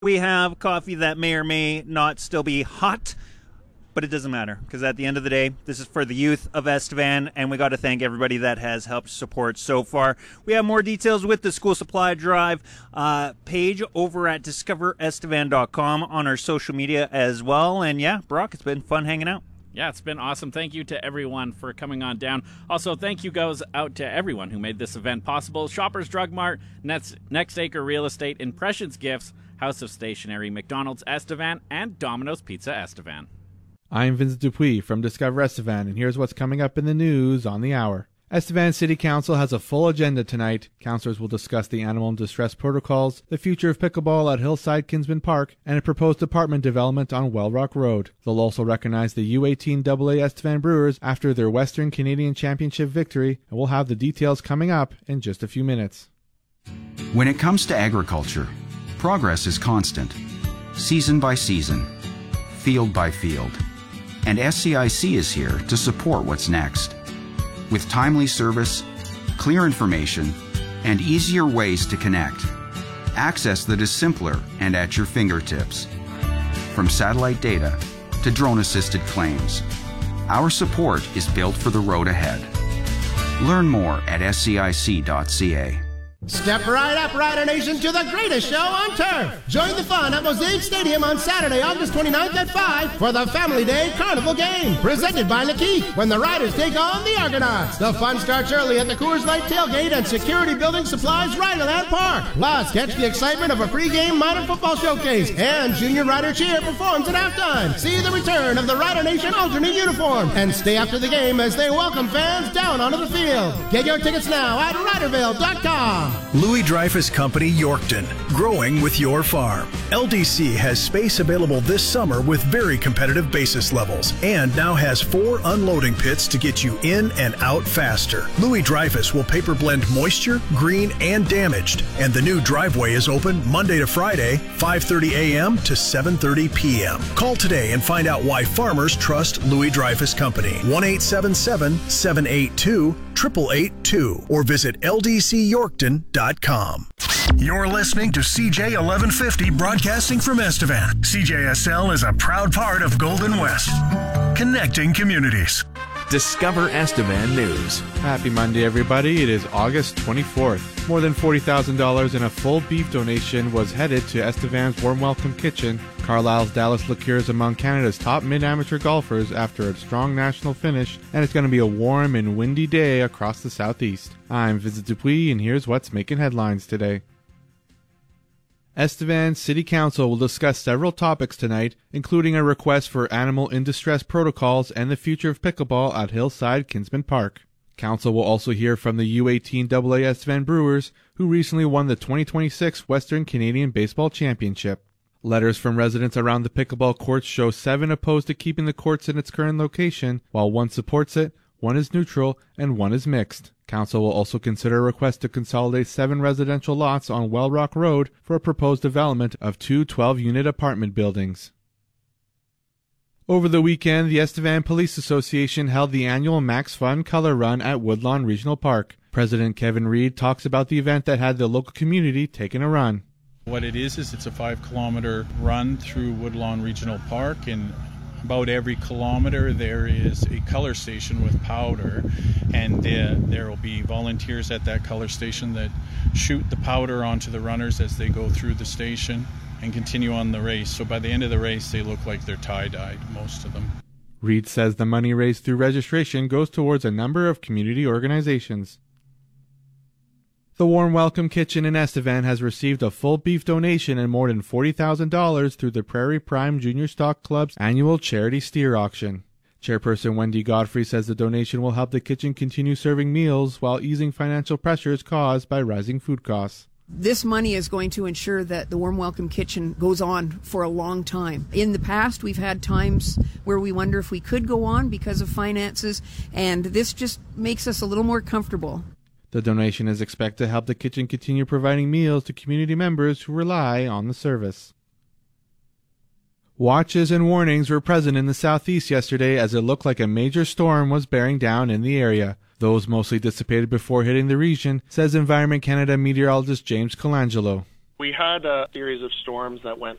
We have coffee that may or may not still be hot, but it doesn't matter because at the end of the day, this is for the youth of Estevan, and we got to thank everybody that has helped support so far. We have more details with the School Supply Drive page over at discoverestevan.com on our social media as well. And yeah, Brock, it's been fun hanging out. Yeah, it's been awesome. Thank you to everyone for coming on down. Also, thank you goes out to everyone who made this event possible. Shoppers Drug Mart, Next Acre Real Estate, Impressions Gifts, House of Stationery, McDonald's Estevan, and Domino's Pizza Estevan. I'm Vincent Dupuis from Discover Estevan, and here's what's coming up in the news on the hour. Estevan City Council has a full agenda tonight. Councillors will discuss the animal in distress protocols, the future of pickleball at Hillside Kinsman Park, and a proposed apartment development on Wellrock Road. They'll also recognize the U18AA Estevan Brewers after their Western Canadian Championship victory, and we'll have the details coming up in just a few minutes. When it comes to agriculture, progress is constant, season by season, field by field. And SCIC is here to support what's next. With timely service, clear information, and easier ways to connect. Access that is simpler and at your fingertips. From satellite data to drone-assisted claims, our support is built for the road ahead. Learn more at scic.ca. Step right up, Rider Nation, to the greatest show on turf. Join the fun at Mosaic Stadium on Saturday, August 29th at 5 for the Family Day Carnival Game, presented by Lakeith, when the Riders take on the Argonauts. The fun starts early at the Coors Light Tailgate and Security Building Supplies Riderland Park. Plus, catch the excitement of a pregame minor football showcase, and Junior Rider Cheer performs at halftime. See the return of the Rider Nation alternate uniform, and stay after the game as they welcome fans down onto the field. Get your tickets now at Riderville.com. Louis Dreyfus Company, Yorkton, growing with your farm. LDC has space available this summer with very competitive basis levels and now has 4 unloading pits to get you in and out faster. Louis Dreyfus will paper blend moisture, green, and damaged, and the new driveway is open Monday to Friday, 5:30 a.m. to 7:30 p.m. Call today and find out why farmers trust Louis Dreyfus Company. 1-877-782-8882 or visit ldcyorkton.com. You're listening to CJ 1150 broadcasting from Estevan. CJSL is a proud part of Golden West, connecting communities. Discover Estevan News. Happy Monday, everybody. It is August 24th. More than $40,000 in a full beef donation was headed to Estevan's Warm Welcome Kitchen. Carlisle's Dallas Liqueur is among Canada's top mid-amateur golfers after a strong national finish, and it's going to be a warm and windy day across the southeast. I'm Vincent Dupuis, and here's what's making headlines today. Estevan City Council will discuss several topics tonight, including a request for animal in distress protocols and the future of pickleball at Hillside Kinsman Park. Council will also hear from the U18AA Estevan Brewers, who recently won the 2026 Western Canadian Baseball Championship. Letters from residents around the pickleball courts show 7 opposed to keeping the courts in its current location, while 1 supports it, 1 is neutral, and 1 is mixed. Council will also consider a request to consolidate 7 residential lots on Wellrock Road for a proposed development of 2 12-unit apartment buildings. Over the weekend, the Estevan Police Association held the annual Max Fun Color Run at Woodlawn Regional Park. President Kevin Reed talks about the event that had the local community taking a run. What it is it's a 5-kilometer run through Woodlawn Regional Park, and about every kilometer there is a color station with powder, and there will be volunteers at that color station that shoot the powder onto the runners as they go through the station and continue on the race. So by the end of the race, they look like they're tie-dyed, most of them. Reed says the money raised through registration goes towards a number of community organizations. The Warm Welcome Kitchen in Estevan has received a full beef donation and more than $40,000 through the Prairie Prime Junior Stock Club's annual charity steer auction. Chairperson Wendy Godfrey says the donation will help the kitchen continue serving meals while easing financial pressures caused by rising food costs. This money is going to ensure that the Warm Welcome Kitchen goes on for a long time. In the past, we've had times where we wonder if we could go on because of finances, and this just makes us a little more comfortable. The donation is expected to help the kitchen continue providing meals to community members who rely on the service. Watches and warnings were present in the southeast yesterday as it looked like a major storm was bearing down in the area. Those mostly dissipated before hitting the region, says Environment Canada meteorologist James Colangelo. We had a series of storms that went